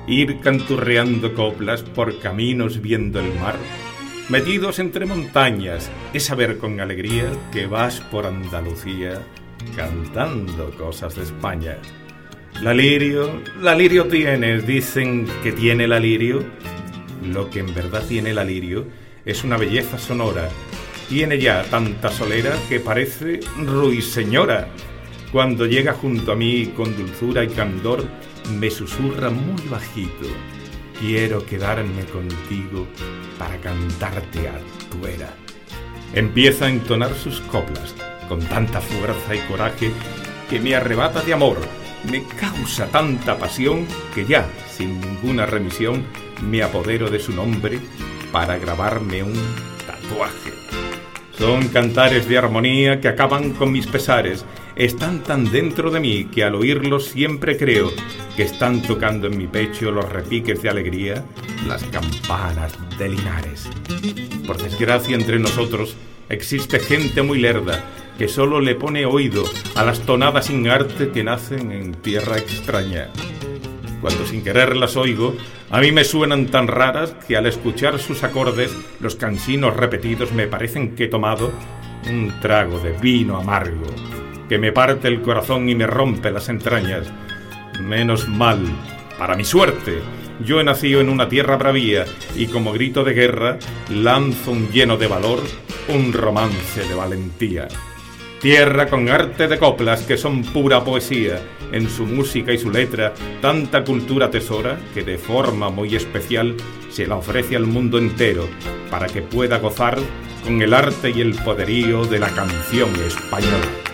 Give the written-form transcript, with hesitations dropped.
ir canturreando coplas por caminos viendo el mar, metidos entre montañas, es saber con alegría que vas por Andalucía cantando cosas de España. La lirio tienes, dicen que tiene el lirio. Lo que en verdad tiene el lirio es una belleza sonora. Tiene ya tanta solera que parece ruiseñora. Cuando llega junto a mí con dulzura y candor, me susurra muy bajito: quiero quedarme contigo para cantarte a tu vera. Empieza a entonar sus coplas con tanta fuerza y coraje que me arrebata de amor, me causa tanta pasión que ya, sin ninguna remisión, me apodero de su nombre para grabarme un tatuaje. Son cantares de armonía que acaban con mis pesares. Están tan dentro de mí que al oírlos siempre creo que están tocando en mi pecho los repiques de alegría, las campanas de Linares. Por desgracia, entre nosotros existe gente muy lerda que solo le pone oído a las tonadas sin arte que nacen en tierra extraña. Cuando sin querer las oigo, a mí me suenan tan raras que al escuchar sus acordes, los cansinos repetidos me parecen que he tomado un trago de vino amargo, que me parte el corazón y me rompe las entrañas. Menos mal, para mi suerte, yo he nacido en una tierra bravía y como grito de guerra lanzo un lleno de valor, un romance de valentía. Tierra con arte de coplas que son pura poesía, en su música y su letra tanta cultura tesora que de forma muy especial se la ofrece al mundo entero para que pueda gozar con el arte y el poderío de la canción española.